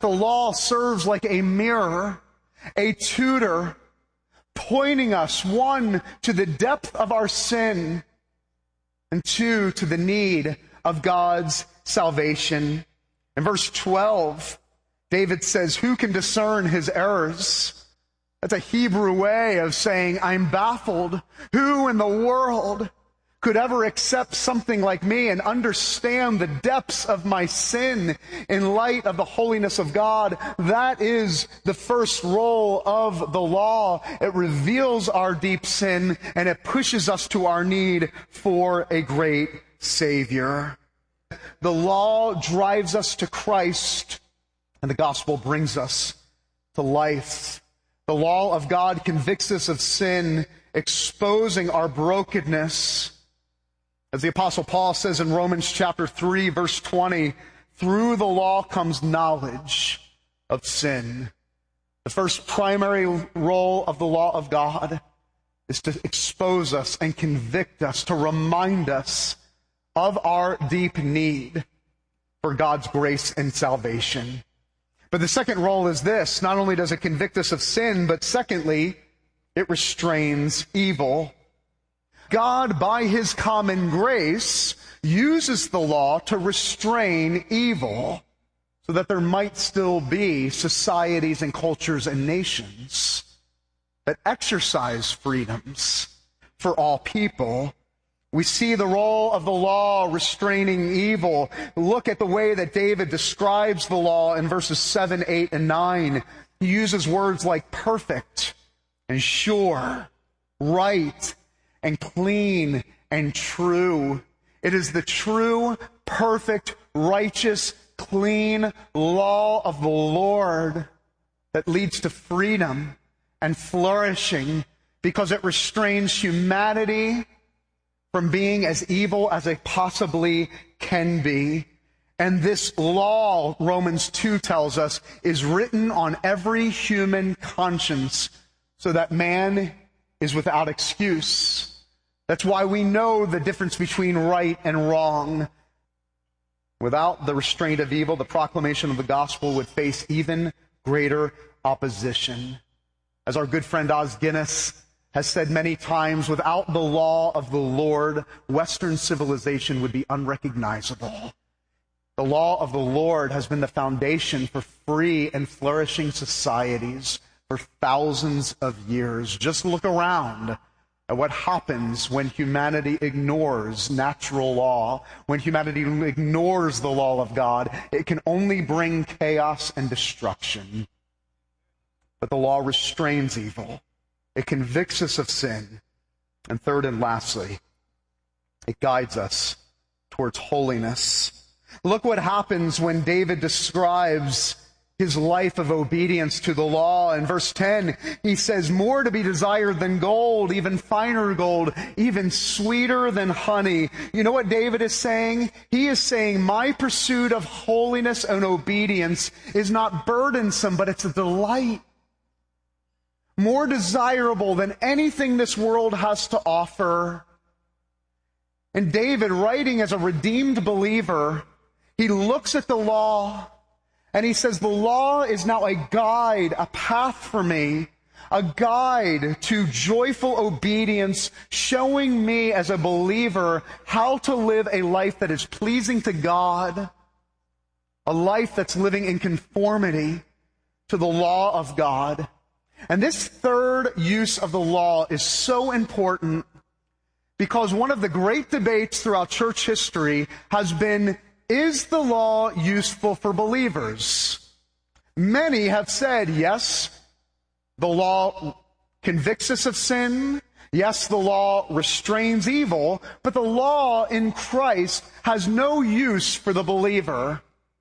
The law serves like a mirror, a tutor, pointing us, one, to the depth of our sin, and two, to the need of God's salvation. In verse 12, David says, "Who can discern his errors?" That's a Hebrew way of saying, I'm baffled. Who in the world could ever accept something like me and understand the depths of my sin in light of the holiness of God? That is the first role of the law. It reveals our deep sin, and it pushes us to our need for a great Savior. The law drives us to Christ, and the gospel brings us to life. The law of God convicts us of sin, exposing our brokenness. As the Apostle Paul says in Romans chapter 3, verse 20, through the law comes knowledge of sin. The first primary role of the law of God is to expose us and convict us, to remind us of our deep need for God's grace and salvation. But the second role is this: not only does it convict us of sin, but secondly, it restrains evil. God, by His common grace, uses the law to restrain evil so that there might still be societies and cultures and nations that exercise freedoms for all people. We see the role of the law restraining evil. Look at the way that David describes the law in verses 7, 8, and 9. He uses words like perfect and sure, right and clean and true. It is the true, perfect, righteous, clean law of the Lord that leads to freedom and flourishing, because it restrains humanity from being as evil as they possibly can be. And this law, Romans 2 tells us, is written on every human conscience so that man is without excuse. That's why we know the difference between right and wrong. Without the restraint of evil, the proclamation of the gospel would face even greater opposition. As our good friend Os Guinness has said many times, without the law of the Lord, Western civilization would be unrecognizable. The law of the Lord has been the foundation for free and flourishing societies for thousands of years. Just look around at what happens when humanity ignores natural law, when humanity ignores the law of God. It can only bring chaos and destruction. But the law restrains evil. It convicts us of sin. And third and lastly, it guides us towards holiness. Look what happens when David describes his life of obedience to the law. In verse 10, he says, more to be desired than gold, even finer gold, even sweeter than honey. You know what David is saying? He is saying, my pursuit of holiness and obedience is not burdensome, but it's a delight. More desirable than anything this world has to offer. And David, writing as a redeemed believer, he looks at the law and he says, the law is now a guide, a path for me, a guide to joyful obedience, showing me as a believer how to live a life that is pleasing to God, a life that's living in conformity to the law of God. And this third use of the law is so important because one of the great debates throughout church history has been, is the law useful for believers? Many have said, yes, the law convicts us of sin. Yes, the law restrains evil, but the law in Christ has no use for the believer.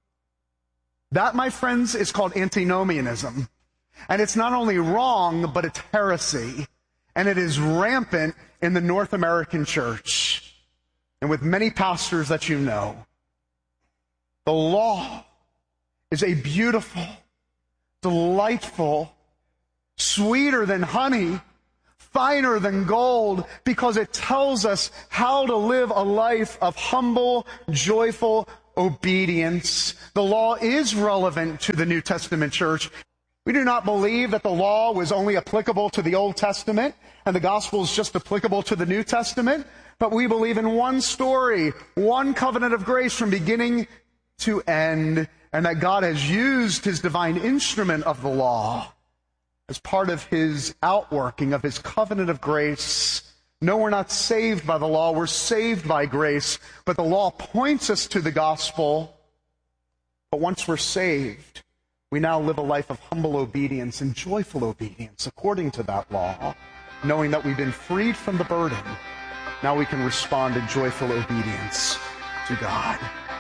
That, my friends, is called antinomianism. And it's not only wrong, but it's heresy. And it is rampant in the North American church and with many pastors that you know. The law is a beautiful, delightful, sweeter than honey, finer than gold, because it tells us how to live a life of humble, joyful obedience. The law is relevant to the New Testament church. We do not believe that the law was only applicable to the Old Testament and the gospel is just applicable to the New Testament, but we believe in one story, one covenant of grace from beginning to end, and that God has used his divine instrument of the law as part of his outworking of his covenant of grace. No, we're not saved by the law, we're saved by grace, but the law points us to the gospel. But once we're saved, we now live a life of humble obedience and joyful obedience according to that law, knowing that we've been freed from the burden. Now we can respond in joyful obedience to God.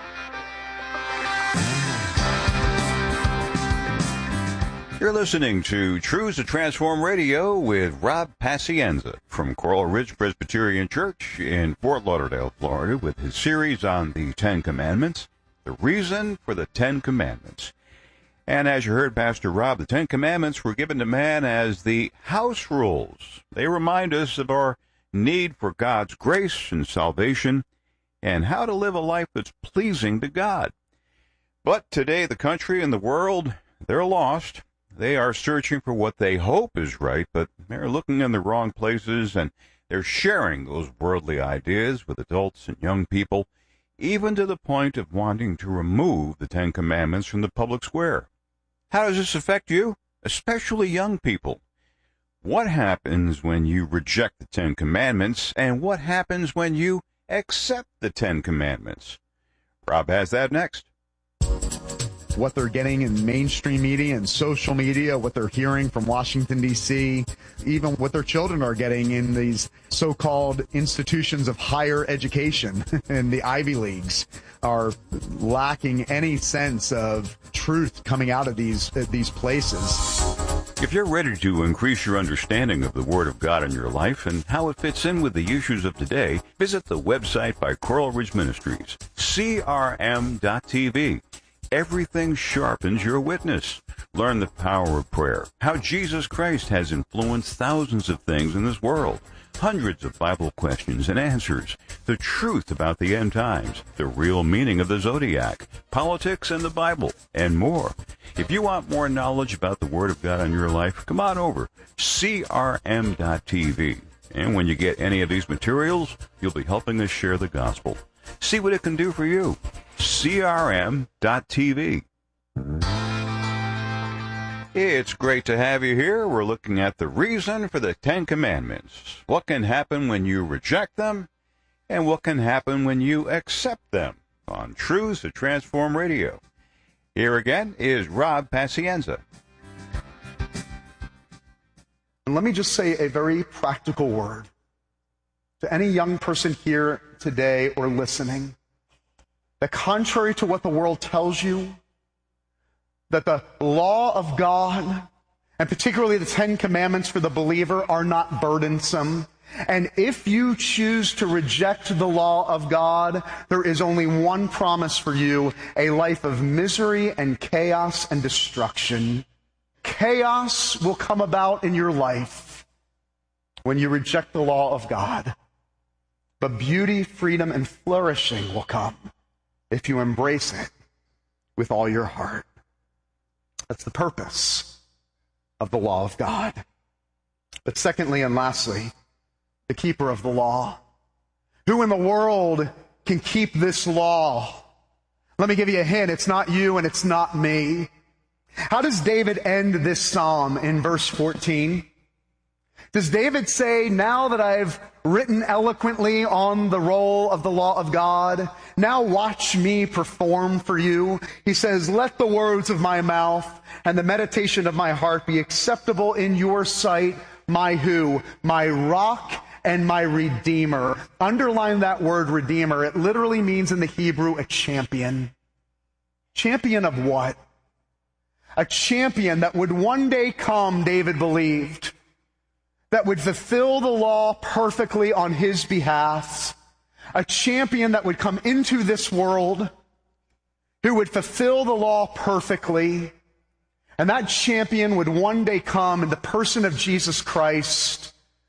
You're listening to Truths to Transform Radio with Rob Pacienza from Coral Ridge Presbyterian Church in Fort Lauderdale, Florida, with his series on the Ten Commandments, the reason for the Ten Commandments. And as you heard Pastor Rob, the Ten Commandments were given to man as the house rules. They remind us of our need for God's grace and salvation and how to live a life that's pleasing to God. But today the country and the world, they're lost. They are searching for what they hope is right, but they're looking in the wrong places, and they're sharing those worldly ideas with adults and young people, even to the point of wanting to remove the Ten Commandments from the public square. How does this affect you, especially young people? What happens when you reject the Ten Commandments, and what happens when you accept the Ten Commandments? Rob has that next. What they're getting in mainstream media and social media, what they're hearing from Washington, D.C., even what their children are getting in these so-called institutions of higher education and the Ivy Leagues are lacking any sense of truth coming out of these places. If you're ready to increase your understanding of the Word of God in your life and how it fits in with the issues of today, visit the website by Coral Ridge Ministries, crm.tv. Everything sharpens your witness. Learn the power of prayer, how Jesus Christ has influenced thousands of things in this world, hundreds of Bible questions and answers, the truth about the end times, the real meaning of the zodiac, politics and the Bible, and more. If you want more knowledge about the Word of God in your life, come on over, crm.tv. And when you get any of these materials, you'll be helping us share the gospel. See what it can do for you. crm.tv. It's great to have you here. We're looking at the reason for the Ten Commandments. What can happen when you reject them, and what can happen when you accept them on Truths to Transform Radio. Here again is Rob Pacienza. And let me just say a very practical word to any young person here today or listening, that contrary to what the world tells you, that the law of God, and particularly the Ten Commandments for the believer, are not burdensome. And if you choose to reject the law of God, there is only one promise for you: a life of misery and chaos and destruction. Chaos will come about in your life when you reject the law of God. But beauty, freedom, and flourishing will come if you embrace it with all your heart. That's the purpose of the law of God. But secondly and lastly, the keeper of the law. Who in the world can keep this law? Let me give you a hint. It's not you and it's not me. How does David end this psalm in verse 14? Does David say, now that I've written eloquently on the roll of the law of God, now watch me perform for you? He says, let the words of my mouth and the meditation of my heart be acceptable in your sight, my who? My rock and my redeemer. Underline that word redeemer. It literally means in the Hebrew a champion. Champion of what? A champion that would one day come, David believed, that would fulfill the law perfectly on his behalf. A champion that would come into this world who would fulfill the law perfectly. And that champion would one day come in the person of Jesus Christ.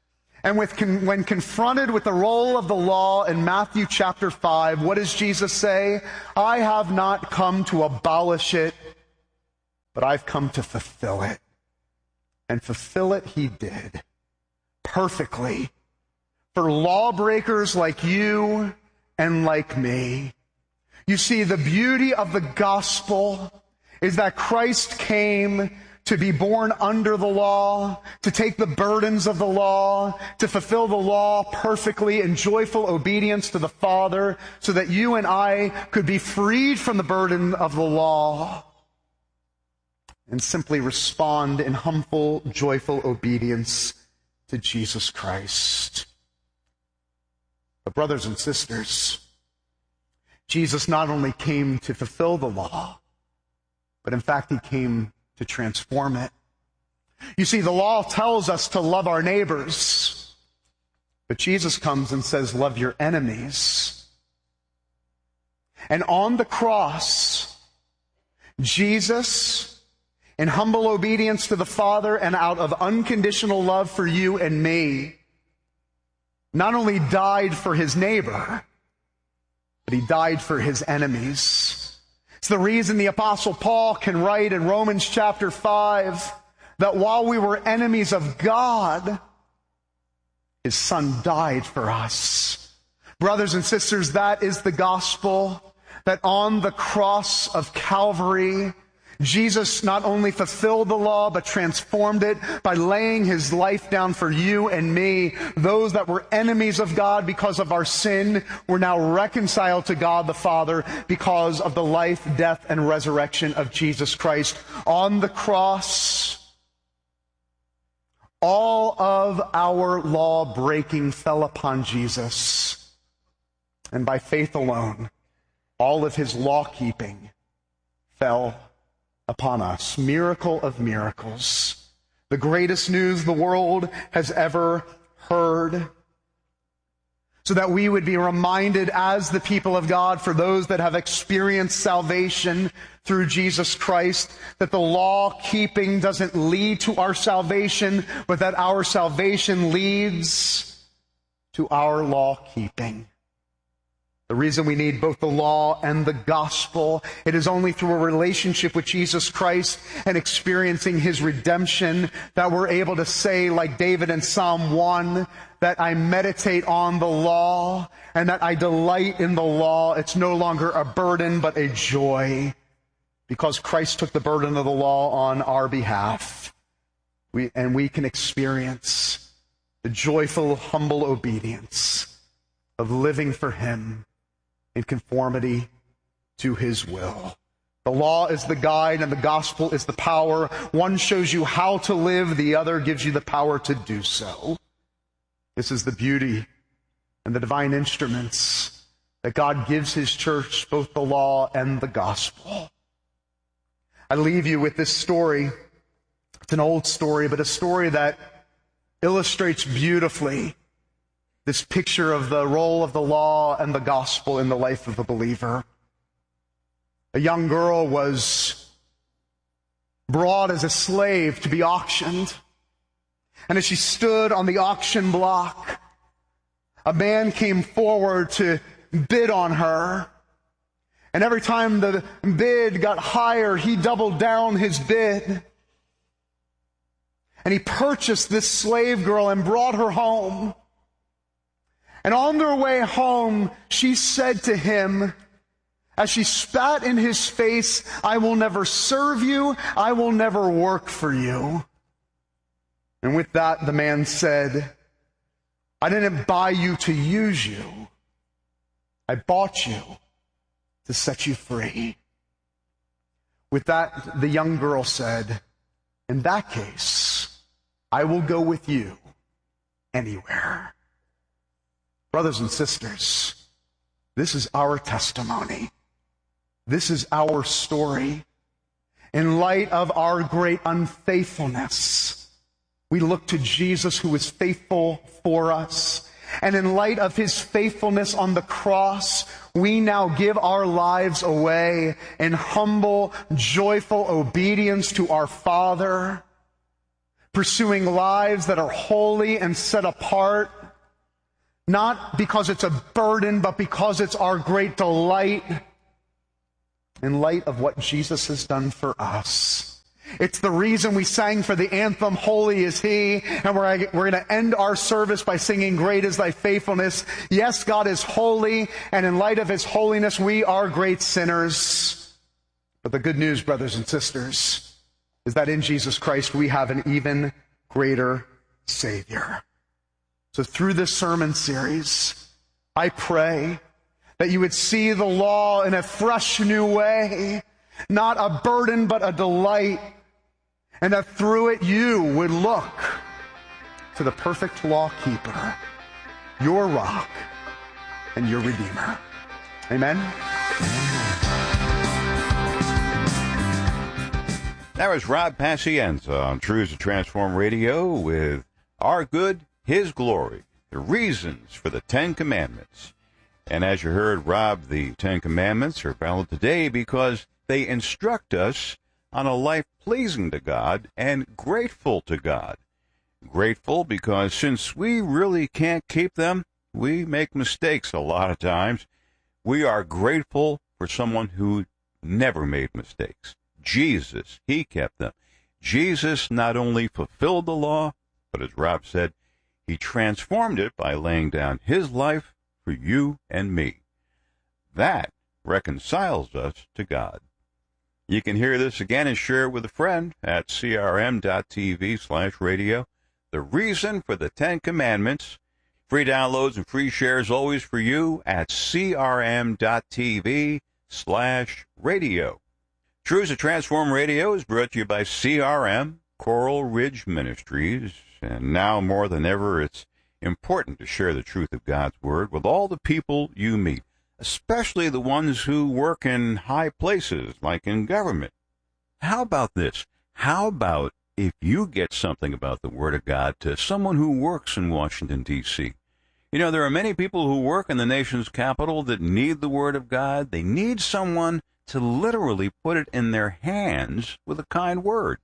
And when confronted with the role of the law in Matthew chapter 5, what does Jesus say? I have not come to abolish it, but I've come to fulfill it. And fulfill it he did, perfectly, for lawbreakers like you and like me. You see, the beauty of the gospel is that Christ came to be born under the law, to take the burdens of the law, to fulfill the law perfectly in joyful obedience to the Father, so that you and I could be freed from the burden of the law and simply respond in humble, joyful obedience to Jesus Christ. But brothers and sisters, Jesus not only came to fulfill the law, but in fact he came to transform it. You see, the law tells us to love our neighbors, but Jesus comes and says, love your enemies. And on the cross, Jesus, in humble obedience to the Father and out of unconditional love for you and me, not only died for his neighbor, but he died for his enemies. It's the reason the Apostle Paul can write in Romans chapter 5 that while we were enemies of God, his Son died for us. Brothers and sisters, that is the gospel, that on the cross of Calvary, Jesus not only fulfilled the law, but transformed it by laying his life down for you and me. Those that were enemies of God because of our sin were now reconciled to God the Father because of the life, death, and resurrection of Jesus Christ. On the cross, all of our law breaking fell upon Jesus. And by faith alone, all of his law keeping fell upon us. Miracle of miracles. The greatest news the world has ever heard. So that we would be reminded as the people of God, for those that have experienced salvation through Jesus Christ, that the law keeping doesn't lead to our salvation, but that our salvation leads to our law keeping. The reason we need both the law and the gospel, it is only through a relationship with Jesus Christ and experiencing his redemption that we're able to say, like David in Psalm 1, that I meditate on the law and that I delight in the law. It's no longer a burden, but a joy, because Christ took the burden of the law on our behalf. We can experience the joyful, humble obedience of living for him in conformity to his will. The law is the guide and the gospel is the power. One shows you how to live, the other gives you the power to do so. This is the beauty and the divine instruments that God gives his church, both the law and the gospel. I leave you with this story. It's an old story, but a story that illustrates beautifully this picture of the role of the law and the gospel in the life of a believer. A young girl was brought as a slave to be auctioned. And as she stood on the auction block, a man came forward to bid on her. And every time the bid got higher, he doubled down his bid. And he purchased this slave girl and brought her home. And on their way home, she said to him, as she spat in his face, I will never serve you, I will never work for you. And with that, the man said, I didn't buy you to use you. I bought you to set you free. With that, the young girl said, in that case, I will go with you anywhere. Brothers and sisters, this is our testimony. This is our story. In light of our great unfaithfulness, we look to Jesus, who is faithful for us. And in light of his faithfulness on the cross, we now give our lives away in humble, joyful obedience to our Father, pursuing lives that are holy and set apart, not because it's a burden, but because it's our great delight in light of what Jesus has done for us. It's the reason we sang for the anthem, Holy is He, and we're going to end our service by singing, Great is Thy faithfulness. Yes, God is holy, and in light of His holiness, we are great sinners. But the good news, brothers and sisters, is that in Jesus Christ, we have an even greater Savior. So through this sermon series, I pray that you would see the law in a fresh new way, not a burden, but a delight, and that through it you would look to the perfect law keeper, your rock and your Redeemer. Amen? That was Rob Pacienza on Truths to Transform Radio with Our Good, His Glory, the reasons for the Ten Commandments. And as you heard, Rob, the Ten Commandments are valid today because they instruct us on a life pleasing to God and grateful to God. Grateful because since we really can't keep them, we make mistakes a lot of times. We are grateful for someone who never made mistakes. Jesus, He kept them. Jesus not only fulfilled the law, but as Rob said, He transformed it by laying down His life for you and me. That reconciles us to God. You can hear this again and share it with a friend at crm.tv/radio. The reason for the Ten Commandments. Free downloads and free shares always for you at crm.tv/radio. Truths to Transform Radio is brought to you by CRM, Coral Ridge Ministries, and now more than ever, it's important to share the truth of God's Word with all the people you meet, especially the ones who work in high places, like in government. How about this? How about if you get something about the Word of God to someone who works in Washington, D.C.? You know, there are many people who work in the nation's capital that need the Word of God. They need someone to literally put it in their hands with a kind word.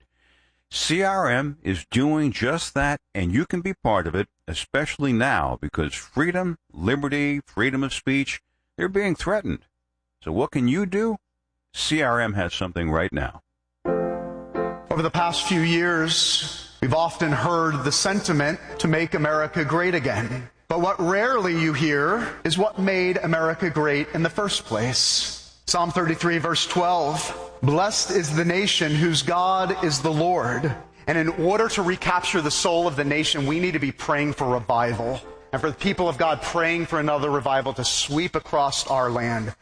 CRM is doing just that, and you can be part of it, especially now, because freedom, liberty, freedom of speech, they're being threatened. So what can you do? CRM has something right now. Over the past few years, we've often heard the sentiment to make America great again. But what rarely you hear is what made America great in the first place. Psalm 33, verse 12, Blessed is the nation whose God is the Lord. And in order to recapture the soul of the nation, we need to be praying for revival. And for the people of God, praying for another revival to sweep across our land.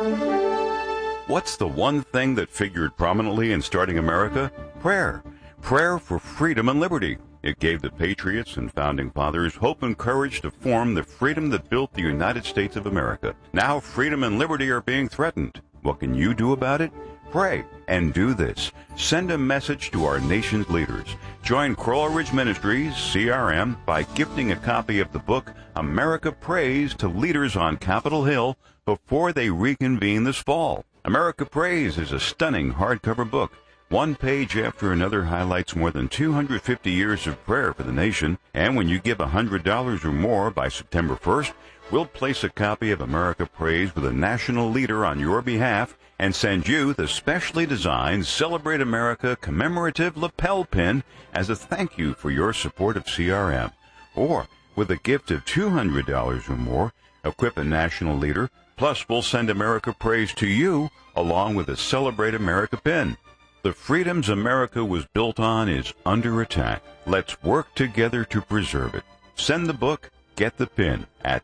What's the one thing that figured prominently in starting America? Prayer. Prayer for freedom and liberty. It gave the patriots and founding fathers hope and courage to form the freedom that built the United States of America. Now freedom and liberty are being threatened. What can you do about it? Pray and do this. Send a message to our nation's leaders. Join Coral Ridge Ministries, CRM, by gifting a copy of the book America Prays to leaders on Capitol Hill before they reconvene this fall. America Prays is a stunning hardcover book. One page after another highlights more than 250 years of prayer for the nation. And when you give $100 or more by September 1st, we'll place a copy of America Prays with a national leader on your behalf and send you the specially designed Celebrate America commemorative lapel pin as a thank you for your support of CRM. Or, with a gift of $200 or more, equip a national leader, plus we'll send America Prays to you along with a Celebrate America pin. The freedoms America was built on is under attack. Let's work together to preserve it. Send the book, get the pin at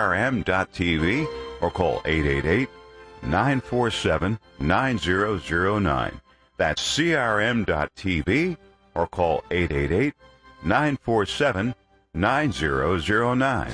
crm.tv or call 888-947-9009. That's crm.tv or call 888-947-9009.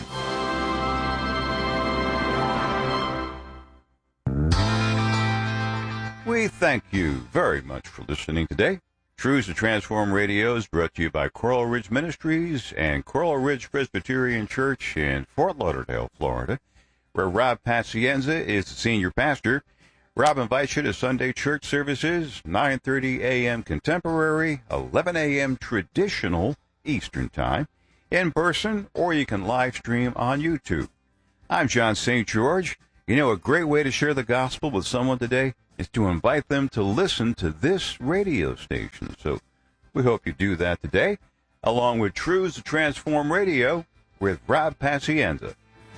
We thank you very much for listening today. Truths to Transform Radio is brought to you by Coral Ridge Ministries and Coral Ridge Presbyterian Church in Fort Lauderdale, Florida, where Rob Pacienza is the senior pastor. Rob invites you to Sunday church services, 9:30 a.m. contemporary, 11 a.m. traditional Eastern Time, in person, or you can live stream on YouTube. I'm John St. George. You know, a great way to share the gospel with someone today is to invite them to listen to this radio station. So we hope you do that today, along with Truths to Transform Radio with Rob Pacienza.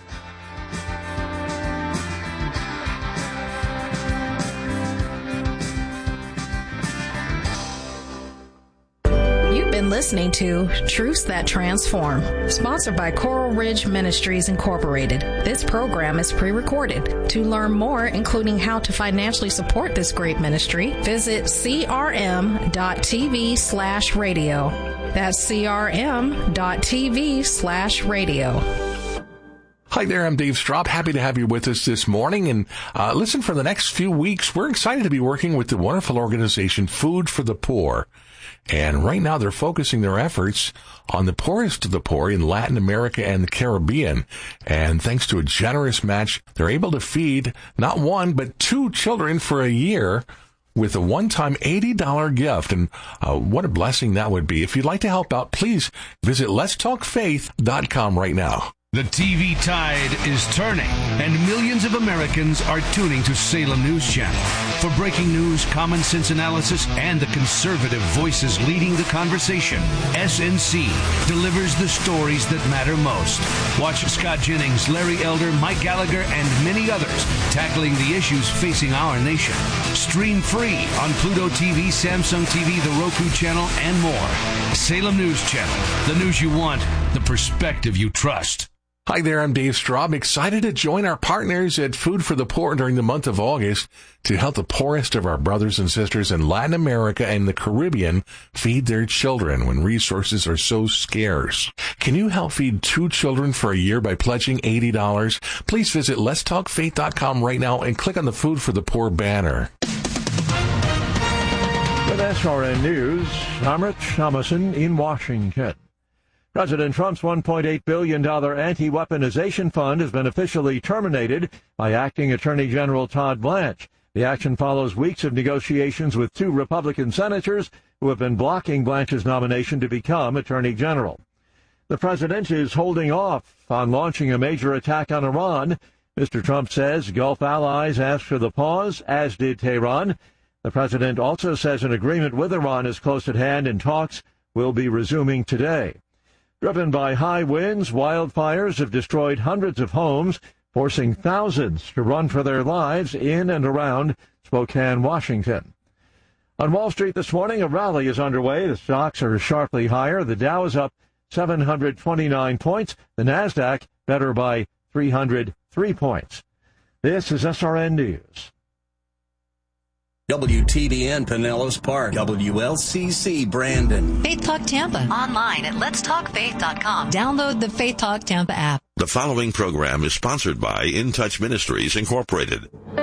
Listening to Truths That Transform, sponsored by Coral Ridge Ministries Incorporated. This program is pre-recorded. To learn more, including how to financially support this great ministry, visit crm.tv/radio. That's crm.tv/radio. Hi there, I'm Dave Straub. Happy to have you with us this morning. And listen, for the next few weeks, we're excited to be working with the wonderful organization Food for the Poor. And right now they're focusing their efforts on the poorest of the poor in Latin America and the Caribbean. And thanks to a generous match, they're able to feed not one, but 2 children for a year with a one-time $80 gift. And what a blessing that would be. If you'd like to help out, please visit letstalkfaith.com right now. The TV tide is turning, and millions of Americans are tuning to Salem News Channel. For breaking news, common sense analysis, and the conservative voices leading the conversation, SNC delivers the stories that matter most. Watch Scott Jennings, Larry Elder, Mike Gallagher, and many others tackling the issues facing our nation. Stream free on Pluto TV, Samsung TV, the Roku channel, and more. Salem News Channel, the news you want, the perspective you trust. Hi there, I'm Dave Straub. Excited to join our partners at Food for the Poor during the month of August to help the poorest of our brothers and sisters in Latin America and the Caribbean feed their children when resources are so scarce. Can you help feed 2 children for a year by pledging $80? Please visit letstalkfaith.com right now and click on the Food for the Poor banner. With SRN News, I'm Rich Thomason in Washington. President Trump's $1.8 billion anti-weaponization fund has been officially terminated by Acting Attorney General Todd Blanche. The action follows weeks of negotiations with 2 Republican senators who have been blocking Blanche's nomination to become Attorney General. The president is holding off on launching a major attack on Iran. Mr. Trump says Gulf allies asked for the pause, as did Tehran. The president also says an agreement with Iran is close at hand and talks will be resuming today. Driven by high winds, wildfires have destroyed hundreds of homes, forcing thousands to run for their lives in and around Spokane, Washington. On Wall Street this morning, a rally is underway. The stocks are sharply higher. The Dow is up 729 points. The Nasdaq better by 303 points. This is SRN News. WTBN Pinellas Park, WLCC Brandon. Faith Talk Tampa. Online at letstalkfaith.com. Download the Faith Talk Tampa app. The following program is sponsored by In Touch Ministries Incorporated. You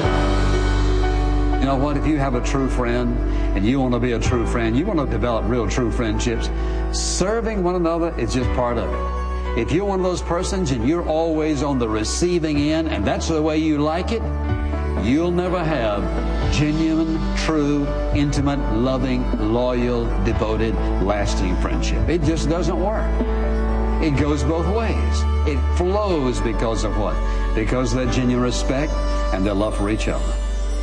know what? If you have a true friend and you want to be a true friend, you want to develop real true friendships, serving one another is just part of it. If you're one of those persons and you're always on the receiving end and that's the way you like it, you'll never have genuine, true, intimate, loving, loyal, devoted, lasting friendship. It just doesn't work. It goes both ways. It flows because of what? Because of their genuine respect and their love for each other.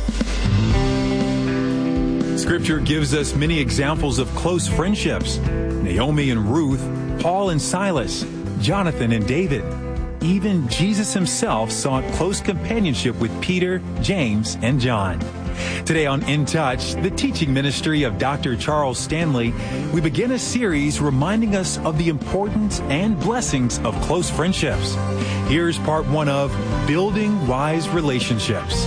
Scripture gives us many examples of close friendships. Naomi and Ruth, Paul and Silas, Jonathan and David. Even Jesus himself sought close companionship with Peter, James, and John. Today on In Touch, the teaching ministry of Dr. Charles Stanley, we begin a series reminding us of the importance and blessings of close friendships. Here's part 1 of Building Wise Relationships.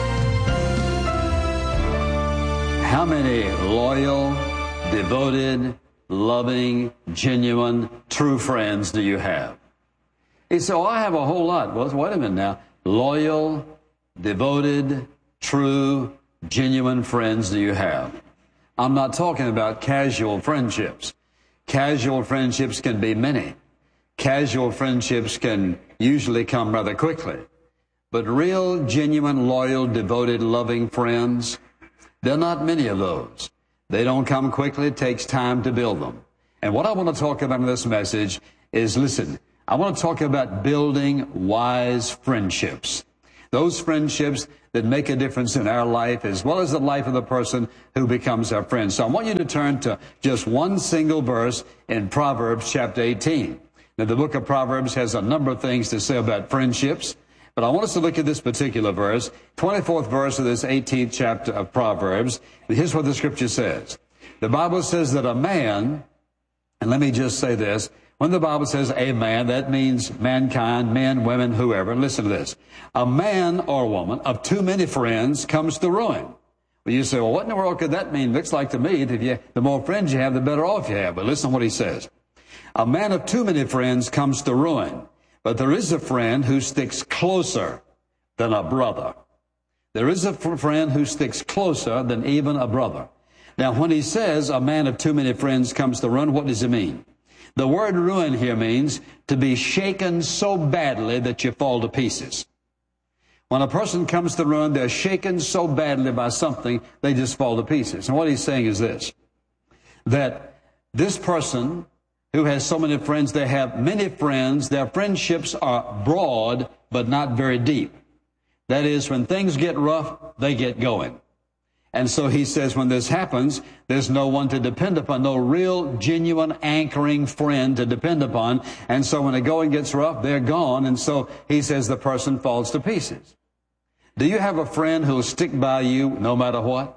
How many loyal, devoted, loving, genuine, true friends do you have? He said, I have a whole lot. Well, wait a minute now. Loyal, devoted, true, genuine friends do you have? I'm not talking about casual friendships. Casual friendships can be many. Casual friendships can usually come rather quickly. But real, genuine, loyal, devoted, loving friends, there are not many of those. They don't come quickly. It takes time to build them. And what I want to talk about in this message is, listen, I want to talk about building wise friendships. Those friendships that make a difference in our life as well as the life of the person who becomes our friend. So I want you to turn to just one single verse in Proverbs chapter 18. Now, the book of Proverbs has a number of things to say about friendships, but I want us to look at this particular verse, 24th verse of this 18th chapter of Proverbs. Here's what the scripture says. The Bible says that a man, and let me just say this, when the Bible says a man, that means mankind, men, women, whoever. Listen to this. A man or woman of too many friends comes to ruin. Well, you say, well, what in the world could that mean? Looks like to me that the more friends you have, the better off you have. But listen to what he says. A man of too many friends comes to ruin, but there is a friend who sticks closer than a brother. There is a friend who sticks closer than even a brother. Now, when he says a man of too many friends comes to ruin, what does it mean? The word ruin here means to be shaken so badly that you fall to pieces. When a person comes to ruin, they're shaken so badly by something, they just fall to pieces. And what he's saying is this, that this person who has so many friends, they have many friends, their friendships are broad but not very deep. That is, when things get rough, they get going. And so he says when this happens, there's no one to depend upon, no real, genuine, anchoring friend to depend upon. And so when the going gets rough, they're gone. And so he says the person falls to pieces. Do you have a friend who will stick by you no matter what?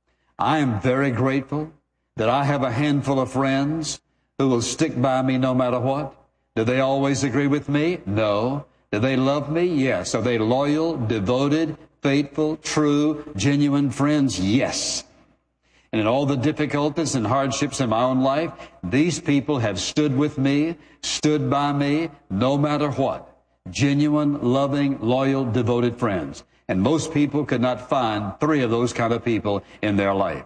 I am very grateful that I have a handful of friends who will stick by me no matter what. Do they always agree with me? No. Do they love me? Yes. Are they loyal, devoted, faithful, true, genuine friends? Yes. And in all the difficulties and hardships in my own life, these people have stood with me, stood by me, no matter what. Genuine, loving, loyal, devoted friends. And most people could not find three of those kind of people in their life.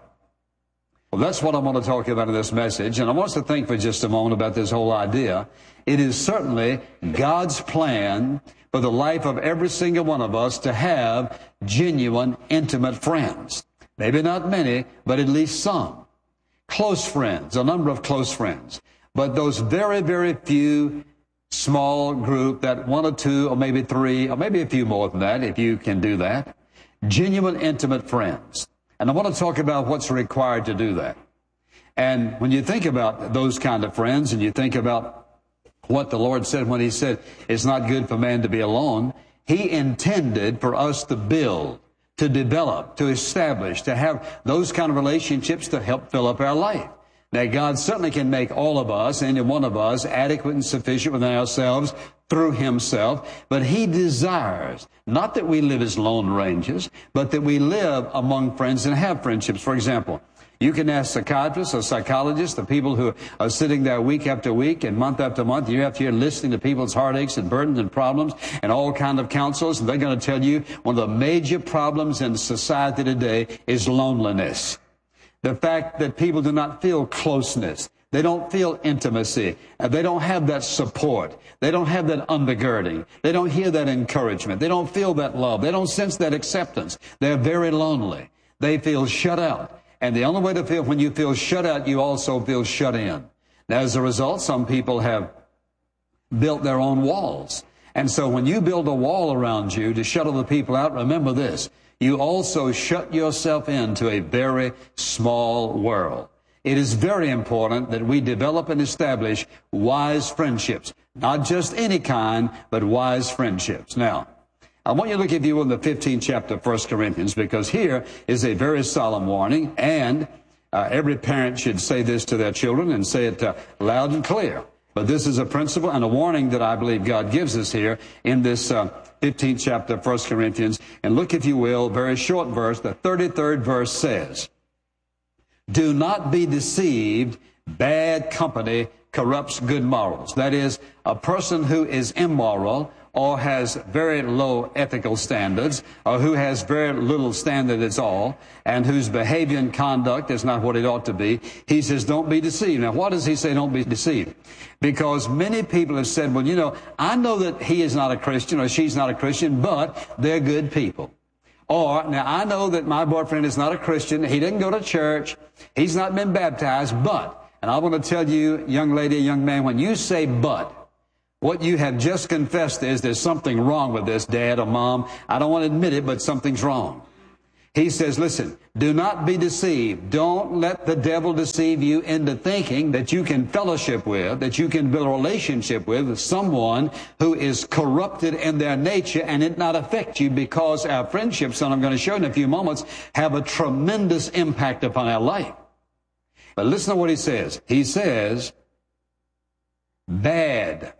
Well, that's what I want to talk about in this message. And I want us to think for just a moment about this whole idea. It is certainly God's plan for the life of every single one of us to have genuine, intimate friends. Maybe not many, but at least some. Close friends, a number of close friends. But those very, very few small group, that one or two or maybe three or maybe a few more than that, if you can do that. Genuine, intimate friends. And I want to talk about what's required to do that. And when you think about those kind of friends and you think about what the Lord said when he said it's not good for man to be alone, he intended for us to build, to develop, to establish, to have those kind of relationships to help fill up our life. Now, God certainly can make all of us, any one of us, adequate and sufficient within ourselves through himself, but he desires not that we live as lone rangers, but that we live among friends and have friendships. For example, you can ask psychiatrists or psychologists, the people who are sitting there week after week and month after month, year after year, listening to people's heartaches and burdens and problems and all kind of counsels, and they're going to tell you one of the major problems in society today is loneliness. The fact that people do not feel closeness. They don't feel intimacy. They don't have that support. They don't have that undergirding. They don't hear that encouragement. They don't feel that love. They don't sense that acceptance. They're very lonely. They feel shut out. And the only way to feel, when you feel shut out, you also feel shut in. Now, as a result, some people have built their own walls. And so when you build a wall around you to shut other people out, remember this. You also shut yourself into a very small world. It is very important that we develop and establish wise friendships. Not just any kind, but wise friendships. Now, I want you to look, if you will, in the 15th chapter of 1 Corinthians, because here is a very solemn warning, and every parent should say this to their children and say it loud and clear. But this is a principle and a warning that I believe God gives us here in this 15th chapter of 1 Corinthians. And look, if you will, very short verse, the 33rd verse says, "Do not be deceived, bad company corrupts good morals." That is, a person who is immoral or has very low ethical standards, or who has very little standard at all, and whose behavior and conduct is not what it ought to be, he says, don't be deceived. Now, why does he say don't be deceived? Because many people have said, well, you know, I know that he is not a Christian or she's not a Christian, but they're good people. Or, now, I know that my boyfriend is not a Christian, he didn't go to church, he's not been baptized, but, and I want to tell you, young lady, young man, when you say but, what you have just confessed is there's something wrong with this, Dad or Mom. I don't want to admit it, but something's wrong. He says, listen, do not be deceived. Don't let the devil deceive you into thinking that you can fellowship with, that you can build a relationship with someone who is corrupted in their nature and it not affect you, because our friendships, and I'm going to show you in a few moments, have a tremendous impact upon our life. But listen to what he says. He says, bad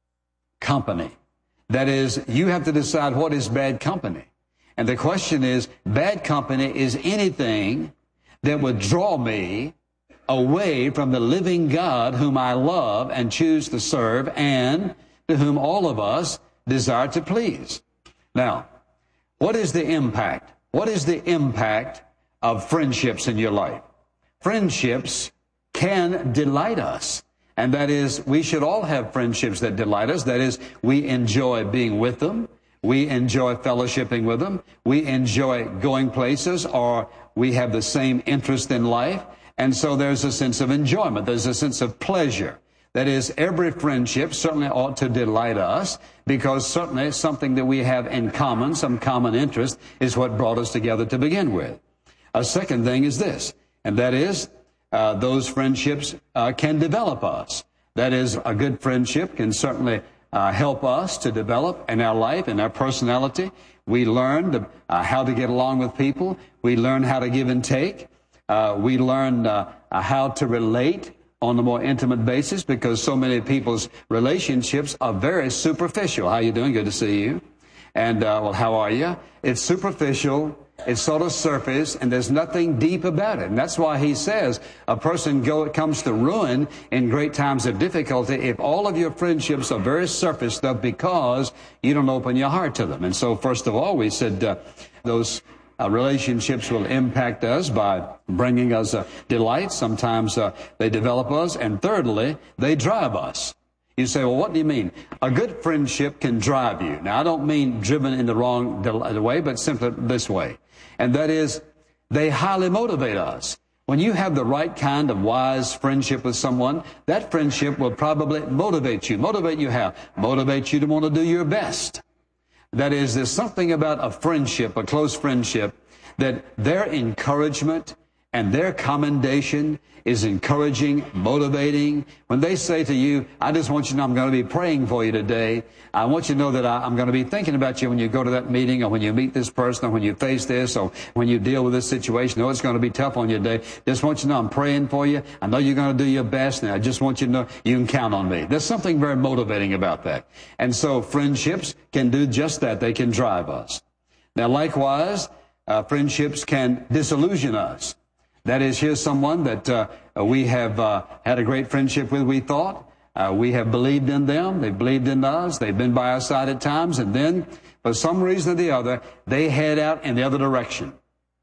company. That is, you have to decide what is bad company. And the question is, bad company is anything that would draw me away from the living God whom I love and choose to serve, and to whom all of us desire to please. Now, what is the impact? What is the impact of friendships in your life? Friendships can delight us. And that is, we should all have friendships that delight us. That is, we enjoy being with them. We enjoy fellowshipping with them. We enjoy going places, or we have the same interest in life. And so there's a sense of enjoyment. There's a sense of pleasure. That is, every friendship certainly ought to delight us, because certainly something that we have in common, some common interest, is what brought us together to begin with. A second thing is this, and that is, those friendships can develop us. That is, a good friendship can certainly help us to develop in our life, in our personality. We learn how to get along with people. We learn how to give and take. We learn how to relate on a more intimate basis, because so many people's relationships are very superficial. How you doing? Good to see you. And, well, how are you? It's superficial. It's sort of surface, and there's nothing deep about it. And that's why he says a person comes to ruin in great times of difficulty if all of your friendships are very surface stuff, because you don't open your heart to them. And so, first of all, we said those relationships will impact us by bringing us delight. Sometimes they develop us. And thirdly, they drive us. You say, well, what do you mean? A good friendship can drive you. Now, I don't mean driven in the wrong way, but simply this way. And that is, they highly motivate us. When you have the right kind of wise friendship with someone, that friendship will probably motivate you. Motivate you how? Motivate you to want to do your best. That is, there's something about a friendship, a close friendship, that their encouragement and their commendation is encouraging, motivating. When they say to you, I just want you to know I'm going to be praying for you today. I want you to know that I'm going to be thinking about you when you go to that meeting, or when you meet this person, or when you face this, or when you deal with this situation. I know it's going to be tough on you today. Just want you to know I'm praying for you. I know you're going to do your best, and I just want you to know you can count on me. There's something very motivating about that. And so friendships can do just that. They can drive us. Now, likewise, friendships can disillusion us. That is, here's someone that we have had a great friendship with, we thought. We have believed in them. They've believed in us. They've been by our side at times. And then, for some reason or the other, they head out in the other direction.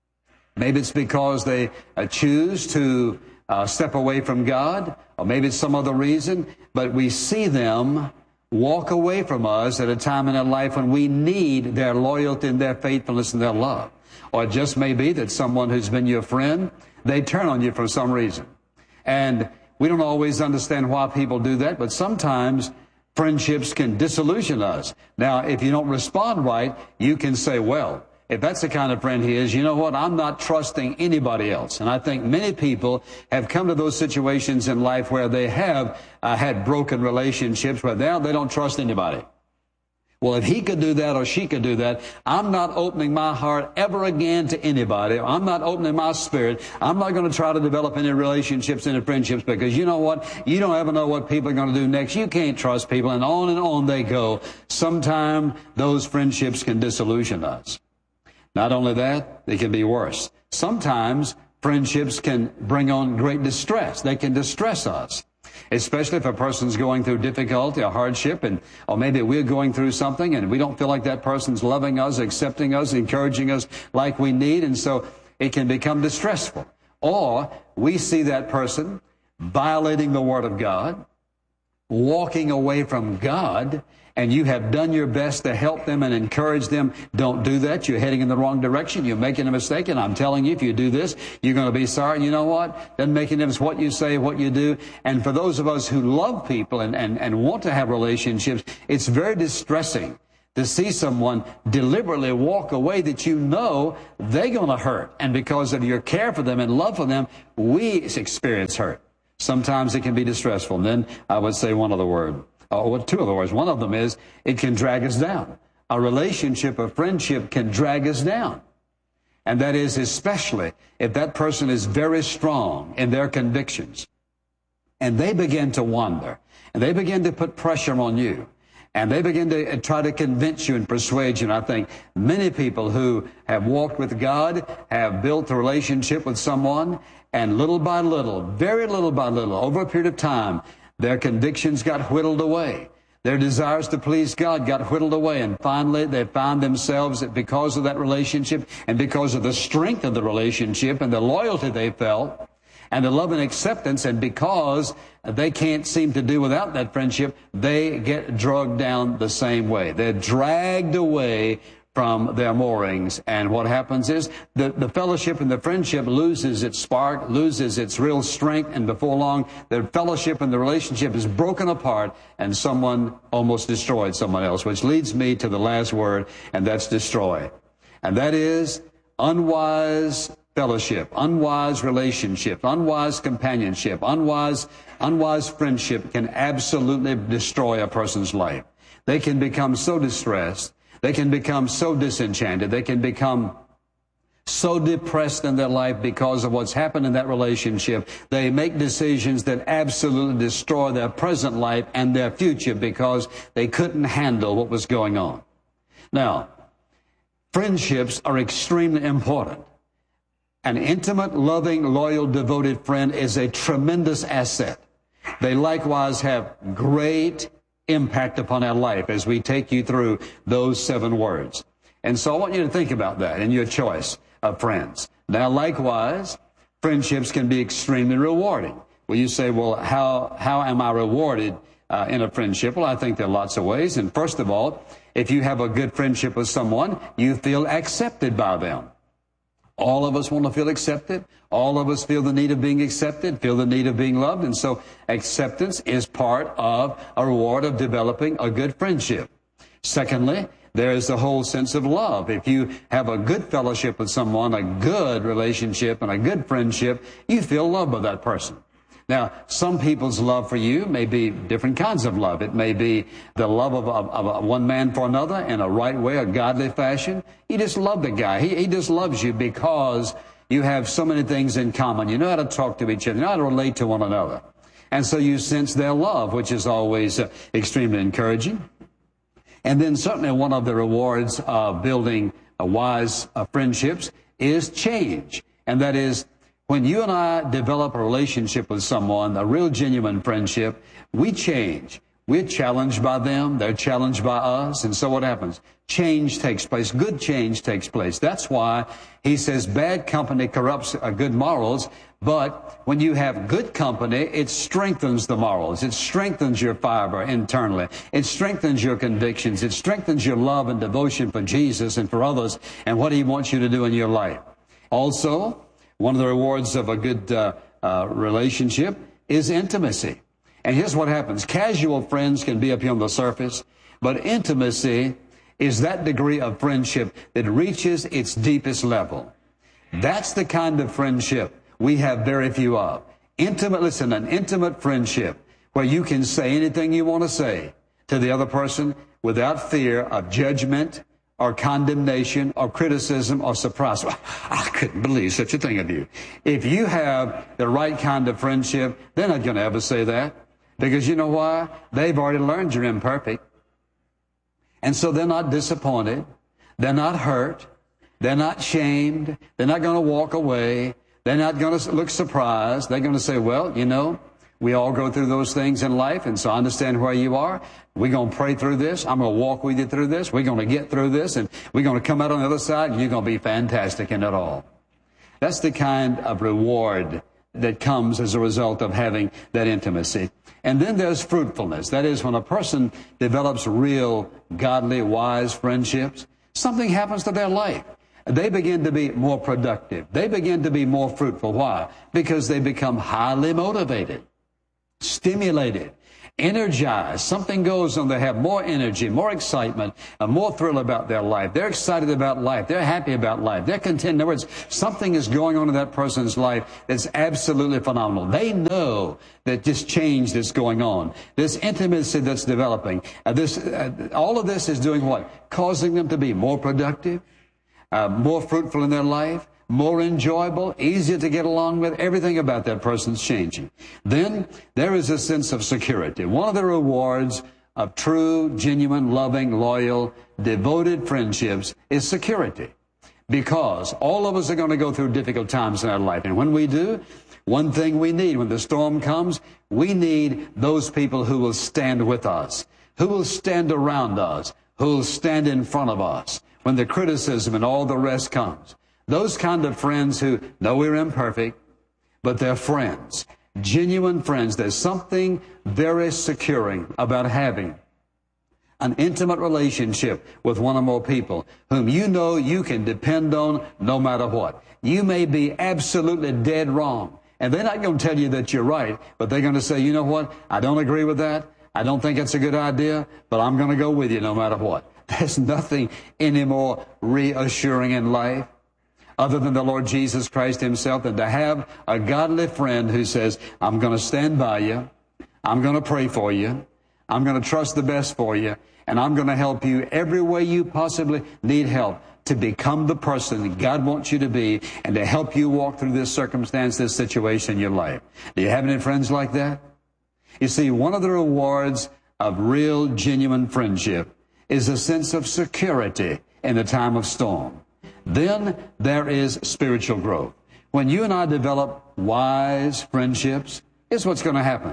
Maybe it's because they choose to step away from God, or maybe it's some other reason. But we see them walk away from us at a time in our life when we need their loyalty and their faithfulness and their love. Or it just may be that someone who's been your friend, they turn on you for some reason. And we don't always understand why people do that, but sometimes friendships can disillusion us. Now, if you don't respond right, you can say, well, if that's the kind of friend he is, you know what? I'm not trusting anybody else. And I think many people have come to those situations in life where they have had broken relationships, where now they don't trust anybody. Well, if he could do that or she could do that, I'm not opening my heart ever again to anybody. I'm not opening my spirit. I'm not going to try to develop any relationships, any friendships, because you know what? You don't ever know what people are going to do next. You can't trust people, and on they go. Sometime those friendships can disillusion us. Not only that, they can be worse. Sometimes friendships can bring on great distress. They can distress us. especially if a person's going through difficulty or hardship, or maybe we're going through something and we don't feel like that person's loving us, accepting us, encouraging us like we need, and so it can become distressful. Or we see that person violating the Word of God, walking away from God, and you have done your best to help them and encourage them. Don't do that. You're heading in the wrong direction. You're making a mistake, and I'm telling you, if you do this, you're going to be sorry. You know what? Doesn't make any difference what you say, what you do. And for those of us who love people and want to have relationships, it's very distressing to see someone deliberately walk away that you know they're going to hurt. And because of your care for them and love for them, we experience hurt. Sometimes it can be distressful. And then I would say two other words. One of them is it can drag us down. A relationship, a friendship can drag us down. And that is especially if that person is very strong in their convictions and they begin to wander and they begin to put pressure on you and they begin to try to convince you and persuade you. And I think many people who have walked with God have built a relationship with someone, and little by little, very little by little, over a period of time, their convictions got whittled away. Their desires to please God got whittled away. And finally, they found themselves, that because of that relationship and because of the strength of the relationship and the loyalty they felt and the love and acceptance, and because they can't seem to do without that friendship, they get dragged down the same way. They're dragged away from their moorings. And what happens is the fellowship and the friendship loses its spark, loses its real strength, and before long, the fellowship and the relationship is broken apart, and someone almost destroyed someone else, which leads me to the last word, and that's destroy. And that is unwise fellowship, unwise relationship, unwise companionship, unwise friendship can absolutely destroy a person's life. They can become so distressed. They can become so disenchanted. They can become so depressed in their life because of what's happened in that relationship. They make decisions that absolutely destroy their present life and their future because they couldn't handle what was going on. Now, friendships are extremely important. An intimate, loving, loyal, devoted friend is a tremendous asset. They likewise have great impact upon our life as we take you through those 7 words. And so I want you to think about that in your choice of friends. Now, likewise, friendships can be extremely rewarding. Well, you say, well, how am I rewarded in a friendship? Well, I think there are lots of ways. And first of all, if you have a good friendship with someone, you feel accepted by them. All of us want to feel accepted. All of us feel the need of being accepted, feel the need of being loved. And so acceptance is part of a reward of developing a good friendship. Secondly, there is the whole sense of love. If you have a good fellowship with someone, a good relationship and a good friendship, you feel loved by that person. Now, some people's love for you may be different kinds of love. It may be the love of one man for another in a right way, a godly fashion. You just love the guy. He just loves you because you have so many things in common. You know how to talk to each other. You know how to relate to one another. And so you sense their love, which is always extremely encouraging. And then certainly one of the rewards of building wise friendships is change. And that is, when you and I develop a relationship with someone, a real genuine friendship, we change. We're challenged by them. They're challenged by us. And so what happens? Change takes place. Good change takes place. That's why he says bad company corrupts good morals. But when you have good company, it strengthens the morals. It strengthens your fiber internally. It strengthens your convictions. It strengthens your love and devotion for Jesus and for others and what he wants you to do in your life. Also, one of the rewards of a good relationship is intimacy. And here's what happens. Casual friends can be up here on the surface, but intimacy is that degree of friendship that reaches its deepest level. That's the kind of friendship we have very few of. An intimate friendship where you can say anything you want to say to the other person without fear of judgment or condemnation or criticism or surprise. Well, I couldn't believe such a thing of you. If you have the right kind of friendship, they're not going to ever say that. Because you know why? They've already learned you're imperfect. And so they're not disappointed. They're not hurt. They're not shamed. They're not going to walk away. They're not going to look surprised. They're going to say, well, you know, We all go through those things in life, and so I understand where you are. We're going to pray through this. I'm going to walk with you through this. We're going to get through this, and we're going to come out on the other side, and you're going to be fantastic in it all. That's the kind of reward that comes as a result of having that intimacy. And then there's fruitfulness. That is, when a person develops real, godly, wise friendships, something happens to their life. They begin to be more productive. They begin to be more fruitful. Why? Because they become highly motivated, stimulated, energized. Something goes on. They have more energy, more excitement, and more thrill about their life. They're excited about life. They're happy about life. They're content. In other words, something is going on in that person's life that's absolutely phenomenal. They know that this change that's going on, this intimacy that's developing, all of this is doing what? Causing them to be more productive, more fruitful in their life, more enjoyable, easier to get along with. Everything about that person's changing. Then there is a sense of security. One of the rewards of true, genuine, loving, loyal, devoted friendships is security. Because all of us are going to go through difficult times in our life. And when we do, one thing we need when the storm comes, we need those people who will stand with us, who will stand around us, who will stand in front of us when the criticism and all the rest comes. Those kind of friends who know we're imperfect, but they're friends, genuine friends. There's something very securing about having an intimate relationship with one or more people whom you know you can depend on no matter what. You may be absolutely dead wrong, and they're not going to tell you that you're right, but they're going to say, you know what, I don't agree with that. I don't think it's a good idea, but I'm going to go with you no matter what. There's nothing any more reassuring in life other than the Lord Jesus Christ himself, than to have a godly friend who says, I'm going to stand by you, I'm going to pray for you, I'm going to trust the best for you, and I'm going to help you every way you possibly need help to become the person that God wants you to be and to help you walk through this circumstance, this situation in your life. Do you have any friends like that? You see, one of the rewards of real, genuine friendship is a sense of security in the time of storm. Then there is spiritual growth. When you and I develop wise friendships, here's what's going to happen.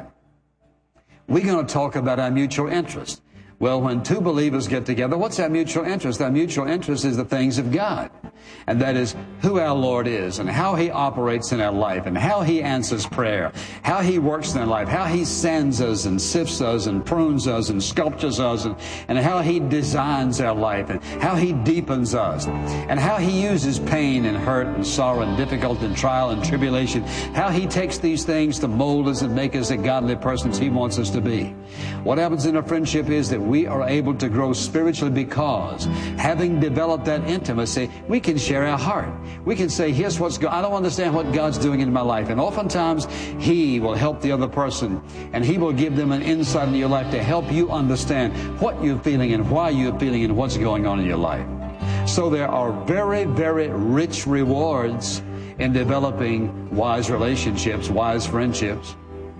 We're going to talk about our mutual interest. Well, when two believers get together, what's our mutual interest? Our mutual interest is the things of God. And that is who our Lord is and how He operates in our life and how He answers prayer, how He works in our life, how He sands us and sifts us and prunes us and sculptures us and how He designs our life and how He deepens us and how He uses pain and hurt and sorrow and difficulty and trial and tribulation, how He takes these things to mold us and make us the godly persons He wants us to be. What happens in a friendship is that we are able to grow spiritually because having developed that intimacy, we can share our heart. We can say, here's what's I don't understand what God's doing in my life. And oftentimes, He will help the other person and He will give them an insight into your life to help you understand what you're feeling and why you're feeling and what's going on in your life. So there are very, very rich rewards in developing wise relationships, wise friendships.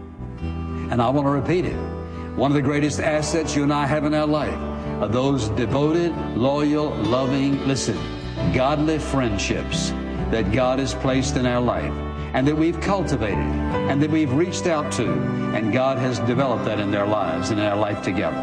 And I want to repeat it. One of the greatest assets you and I have in our life are those devoted, loyal, loving, godly friendships that God has placed in our life and that we've cultivated and that we've reached out to, and God has developed that in their lives and in our life together.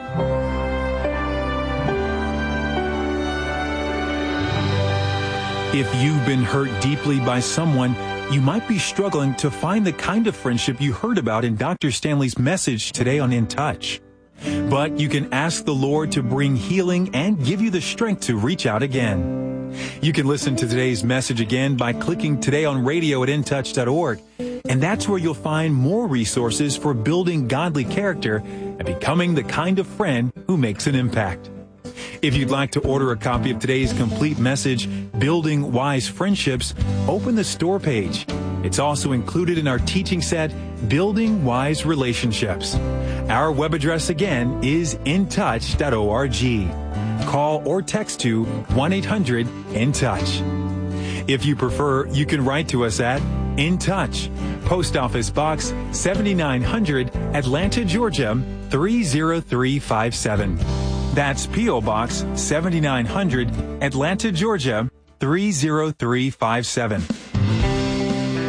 If you've been hurt deeply by someone, you might be struggling to find the kind of friendship you heard about in Dr. Stanley's message today on In Touch. But you can ask the Lord to bring healing and give you the strength to reach out again. You can listen to today's message again by clicking Today on Radio at intouch.org. And that's where you'll find more resources for building godly character and becoming the kind of friend who makes an impact. If you'd like to order a copy of today's complete message, Building Wise Friendships, open the store page. It's also included in our teaching set, Building Wise Relationships. Our web address again is intouch.org. Call or text to 1-800-IN-TOUCH. If you prefer, you can write to us at In Touch, Post Office Box 7900, Atlanta, Georgia 30357. That's P.O. Box 7900, Atlanta, Georgia 30357.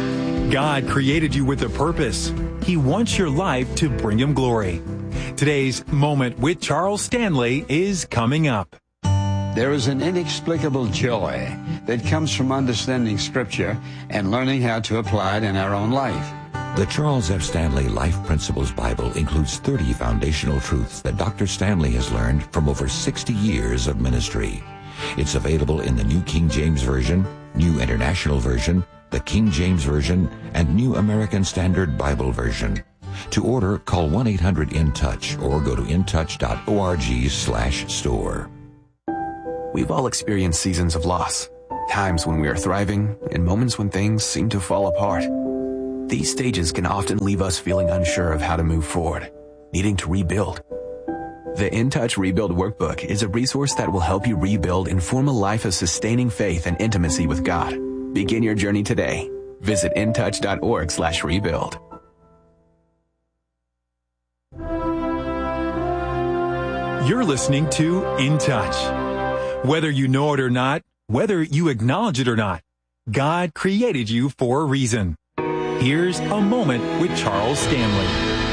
God created you with a purpose. He wants your life to bring Him glory. Today's Moment with Charles Stanley is coming up. There is an inexplicable joy that comes from understanding Scripture and learning how to apply it in our own life. The Charles F. Stanley Life Principles Bible includes 30 foundational truths that Dr. Stanley has learned from over 60 years of ministry. It's available in the New King James Version, New International Version, the King James Version, and New American Standard Bible Version. To order, call 1-800-IN-TOUCH or go to intouch.org/store. We've all experienced seasons of loss, times when we are thriving, and moments when things seem to fall apart. These stages can often leave us feeling unsure of how to move forward, needing to rebuild. The In Touch Rebuild Workbook is a resource that will help you rebuild and form a life of sustaining faith and intimacy with God. Begin your journey today. Visit intouch.org/rebuild. You're listening to In Touch. Whether you know it or not, whether you acknowledge it or not, God created you for a reason. Here's a moment with Charles Stanley.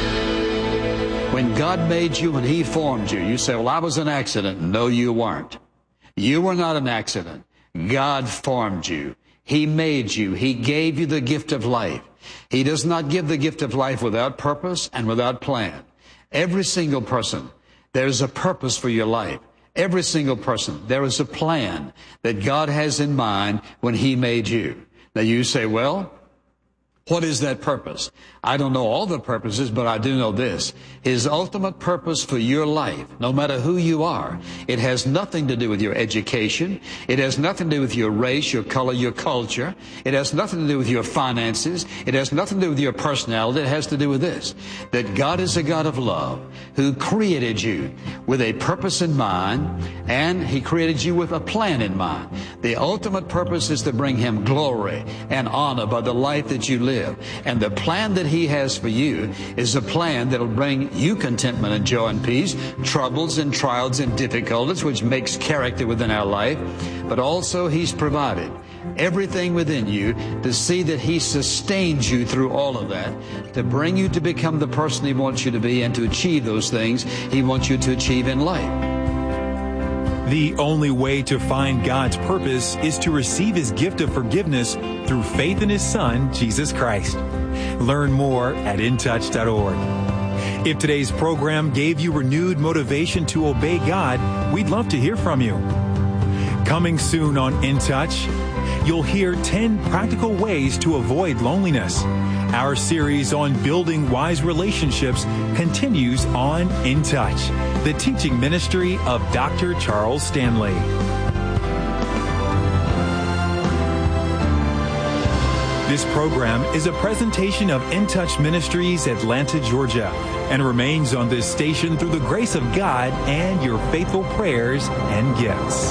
When God made you and He formed you, you say, well, I was an accident. No, you weren't. You were not an accident. God formed you. He made you. He gave you the gift of life. He does not give the gift of life without purpose and without plan. Every single person, there's a purpose for your life. Every single person, there is a plan that God has in mind when He made you. Now you say, well, what is that purpose? I don't know all the purposes, but I do know this. His ultimate purpose for your life, no matter who you are, it has nothing to do with your education. It has nothing to do with your race, your color, your culture. It has nothing to do with your finances. It has nothing to do with your personality. It has to do with this, that God is a God of love who created you with a purpose in mind, and He created you with a plan in mind. The ultimate purpose is to bring Him glory and honor by the life that you live. And the plan that He has for you is a plan that will bring you contentment and joy and peace, troubles and trials and difficulties, which makes character within our life. But also He's provided everything within you to see that He sustains you through all of that, to bring you to become the person He wants you to be and to achieve those things He wants you to achieve in life. The only way to find God's purpose is to receive His gift of forgiveness through faith in His Son, Jesus Christ. Learn more at intouch.org. If today's program gave you renewed motivation to obey God, we'd love to hear from you. Coming soon on In Touch, you'll hear 10 practical ways to avoid loneliness. Our series on building wise relationships continues on In Touch, the teaching ministry of Dr. Charles Stanley. This program is a presentation of In Touch Ministries, Atlanta, Georgia, and remains on this station through the grace of God and your faithful prayers and gifts.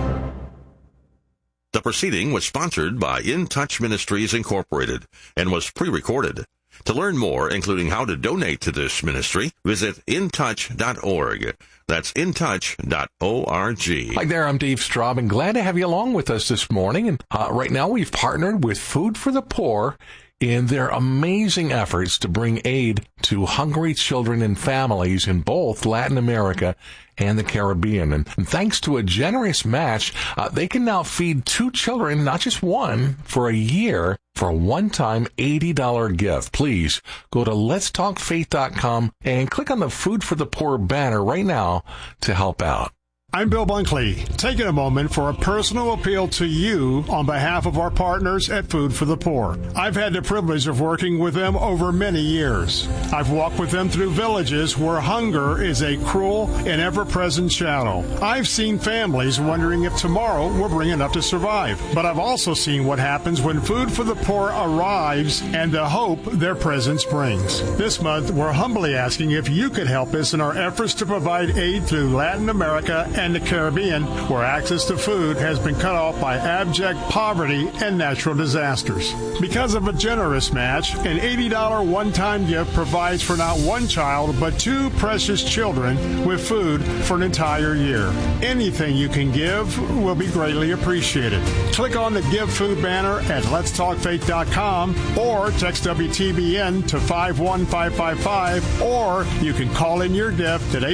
The proceeding was sponsored by In Touch Ministries Incorporated and was pre-recorded. To learn more, including how to donate to this ministry, visit intouch.org. That's intouch.org. Hi there, I'm Dave Straub, and glad to have you along with us this morning. And right now we've partnered with Food for the Poor in their amazing efforts to bring aid to hungry children and families in both Latin America and the Caribbean. And thanks to a generous match, they can now feed 2 children, not just one, for a year for a one-time $80 gift. Please go to letstalkfaith.com and click on the Food for the Poor banner right now to help out. I'm Bill Bunkley, taking a moment for a personal appeal to you on behalf of our partners at Food for the Poor. I've had the privilege of working with them over many years. I've walked with them through villages where hunger is a cruel and ever-present shadow. I've seen families wondering if tomorrow will bring enough to survive. But I've also seen what happens when Food for the Poor arrives and the hope their presence brings. This month, we're humbly asking if you could help us in our efforts to provide aid through Latin America and the Caribbean, where access to food has been cut off by abject poverty and natural disasters. Because of a generous match, an $80 one-time gift provides for not one child, but 2 precious children with food for an entire year. Anything you can give will be greatly appreciated. Click on the Give Food banner at letstalkfaith.com or text WTBN to 51555, or you can call in your gift at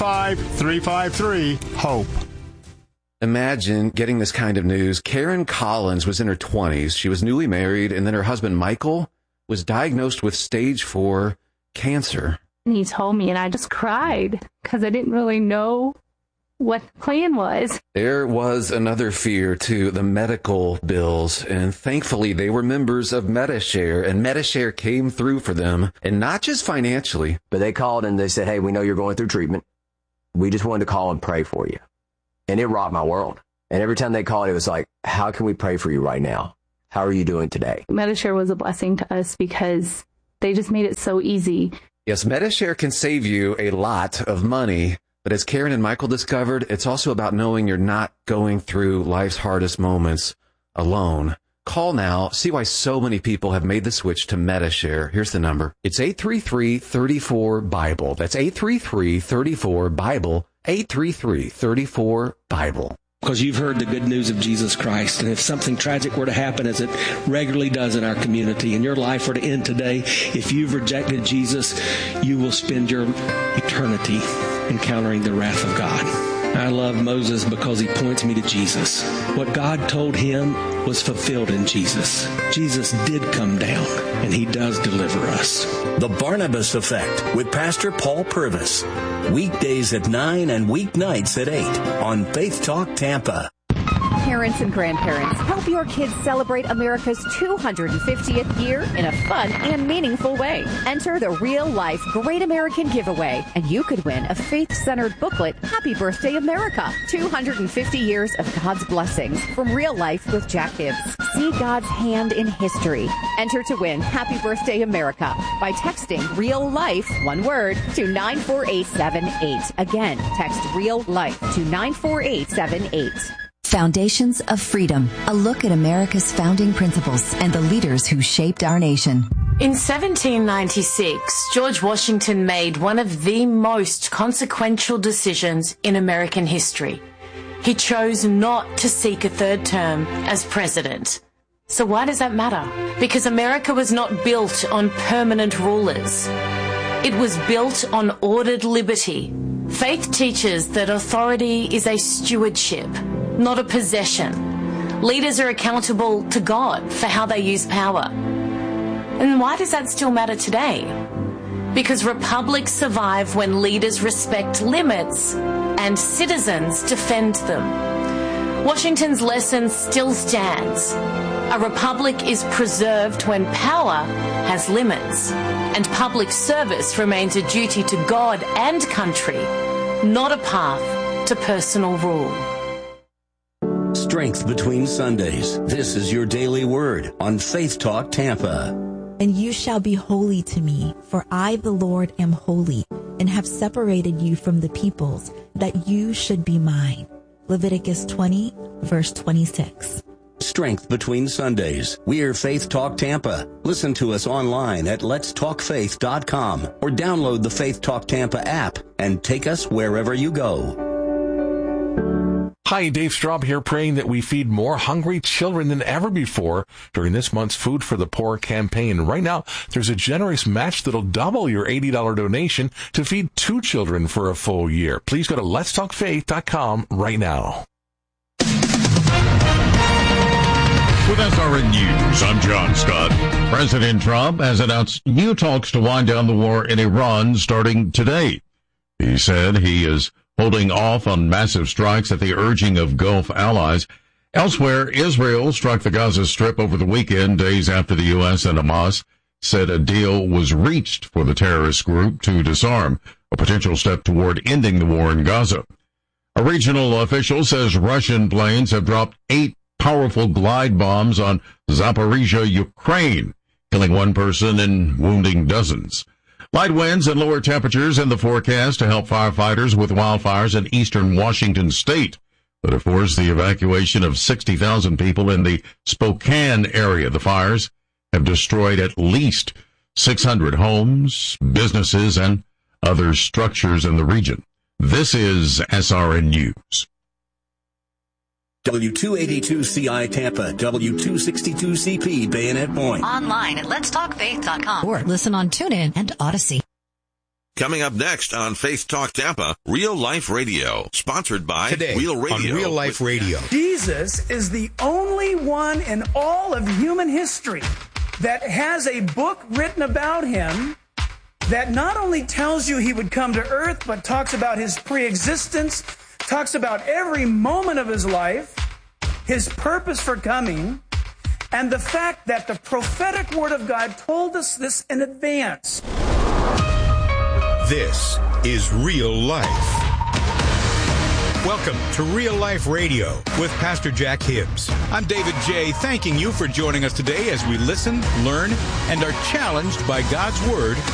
855-353-HOPE. Imagine getting this kind of news. Karen Collins was in her 20s. She was newly married, and then her husband, Michael, was diagnosed with stage 4 cancer. And he told me, and I just cried because I didn't really know what the plan was. There was another fear, too, the medical bills, and thankfully they were members of Medi-Share, and Medi-Share came through for them, and not just financially. But they called and they said, hey, we know you're going through treatment. We just wanted to call and pray for you. And it rocked my world. And every time they called, it was like, how can we pray for you right now? How are you doing today? Medi-Share was a blessing to us because they just made it so easy. Yes, Medi-Share can save you a lot of money. But as Karen and Michael discovered, it's also about knowing you're not going through life's hardest moments alone. Call now. See why so many people have made the switch to Medi-Share. Here's the number. It's 833-34-BIBLE. That's 833-34-BIBLE. 833-34-BIBLE. Because you've heard the good news of Jesus Christ. And if something tragic were to happen, as it regularly does in our community, and your life were to end today, if you've rejected Jesus, you will spend your eternity encountering the wrath of God. I love Moses because he points me to Jesus. What God told him was fulfilled in Jesus. Jesus did come down, and he does deliver us. The Barnabas Effect with Pastor Paul Purvis. Weekdays at 9 and weeknights at 8 on Faith Talk Tampa. Parents and grandparents, help your kids celebrate America's 250th year in a fun and meaningful way. Enter the Real Life Great American Giveaway, and you could win a faith-centered booklet, Happy Birthday America, 250 years of God's blessings from Real Life with Jack Hibbs. See God's hand in history. Enter to win Happy Birthday America by texting Real Life, one word, to 94878. Again, text Real Life to 94878. Foundations of Freedom, a look at America's founding principles and the leaders who shaped our nation. In 1796, George Washington made one of the most consequential decisions in American history. He chose not to seek a third term as president. So why does that matter? Because America was not built on permanent rulers. It was built on ordered liberty. Faith teaches that authority is a stewardship, not a possession. Leaders are accountable to God for how they use power. And why does that still matter today? Because republics survive when leaders respect limits and citizens defend them. Washington's lesson still stands. A republic is preserved when power has limits, and public service remains a duty to God and country, not a path to personal rule. Strength between Sundays. This is your daily word on Faith Talk Tampa. And you shall be holy to me, for I, the Lord, am holy, and have separated you from the peoples, that you should be mine. Leviticus 20, verse 26. Strength between Sundays. We're Faith Talk Tampa. Listen to us online at letstalkfaith.com or download the Faith Talk Tampa app and take us wherever you go. Hi, Dave Straub here, praying that we feed more hungry children than ever before during this month's Food for the Poor campaign. Right now, there's a generous match that'll double your $80 donation to feed 2 children for a full year. Please go to letstalkfaith.com right now. With SRN News, I'm John Scott. President Trump has announced new talks to wind down the war in Iran starting today. He said he is holding off on massive strikes at the urging of Gulf allies. Elsewhere, Israel struck the Gaza Strip over the weekend, days after the U.S. and Hamas said a deal was reached for the terrorist group to disarm, a potential step toward ending the war in Gaza. A regional official says Russian planes have dropped 8 powerful glide bombs on Zaporizhia, Ukraine, killing 1 person and wounding dozens. Light winds and lower temperatures in the forecast to help firefighters with wildfires in eastern Washington state that have forced the evacuation of 60,000 people in the Spokane area. The fires have destroyed at least 600 homes, businesses, and other structures in the region. This is SRN News. W282CI Tampa, W262CP Bayonet Point. Online at letstalkfaith.com. Or listen on TuneIn and Odyssey. Coming up next on Faith Talk Tampa, Real Life Radio, sponsored by Today, Real Radio. on Real Life Radio. Jesus is the only one in all of human history that has a book written about him that not only tells you he would come to earth, but talks about his pre-existence, talks about every moment of his life, his purpose for coming, and the fact that the prophetic word of God told us this in advance. This is Real Life. Welcome to Real Life Radio with Pastor Jack Hibbs. I'm David J., thanking you for joining us today as we listen, learn, and are challenged by God's Word